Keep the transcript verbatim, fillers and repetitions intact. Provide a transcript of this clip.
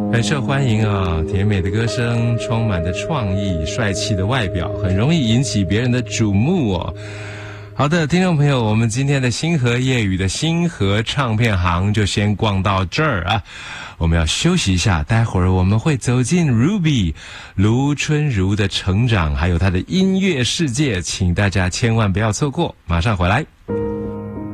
很受欢迎啊，甜美的歌声，充满着创意，帅气的外表，很容易引起别人的瞩目哦。好的，听众朋友，我们今天的星河夜语的星河唱片行就先逛到这儿啊。我们要休息一下，待会儿我们会走进 Ruby 卢春如的成长，还有她的音乐世界，请大家千万不要错过，马上回来。